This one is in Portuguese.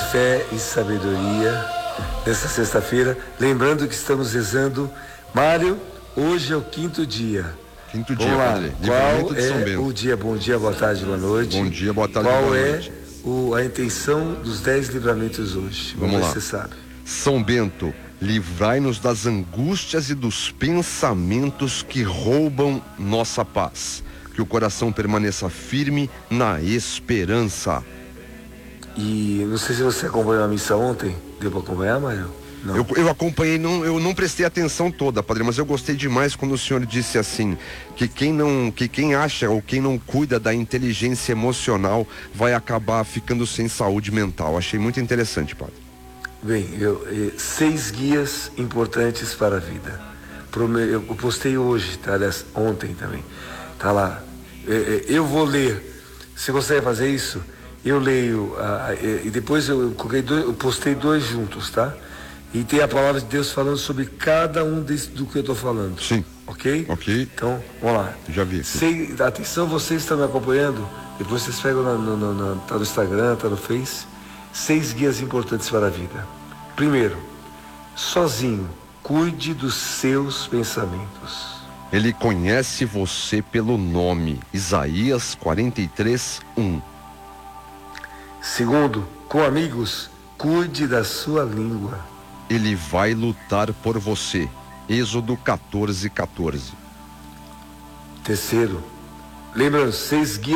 fé e sabedoria nessa sexta-feira. Lembrando que estamos rezando. Mário, hoje é o quinto dia. Quinto dia, Vamos lá. Padre. Qual de São é Bento. o dia? Bom dia, boa tarde, boa noite. Bom dia, boa tarde, Qual boa é noite. a intenção dos 10 livramentos hoje? Vamos lá. Você sabe. São Bento, livrai-nos das angústias e dos pensamentos que roubam nossa paz. Que o coração permaneça firme na esperança. E não sei se você acompanhou a missa ontem. Deu para acompanhar, Mário? Não. Eu acompanhei, eu não prestei atenção toda, Padre, mas eu gostei demais quando o senhor disse assim, que quem acha ou quem não cuida da inteligência emocional vai acabar ficando sem saúde mental. Achei muito interessante, Padre. Bem, 6 guias importantes para a vida. Eu postei hoje, tá? Aliás, ontem também. Tá lá. Eu vou ler. Você consegue fazer isso? Eu leio e depois eu postei 2 juntos, tá? E tem a palavra de Deus falando sobre cada um do que eu estou falando. Sim. Ok? Ok. Então, vamos lá. Já vi. Atenção, vocês estão me acompanhando. Depois vocês pegam tá no Instagram, tá no Face. 6 guias importantes para a vida. Primeiro, sozinho, cuide dos seus pensamentos. Ele conhece você pelo nome. Isaías 43:1. Segundo, com amigos, cuide da sua língua. Ele vai lutar por você. Êxodo 14:14. Terceiro, lembra 6 guias